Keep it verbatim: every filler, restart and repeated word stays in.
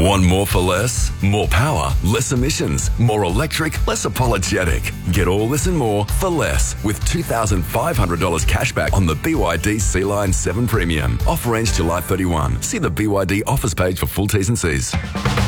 Want more for less? More power, less emissions, more electric, less apologetic. Get all this and more for less with two thousand five hundred dollars cashback on the B Y D C-Line seven Premium. Offer ends July thirty-first. See the B Y D offers page for full T's and C's.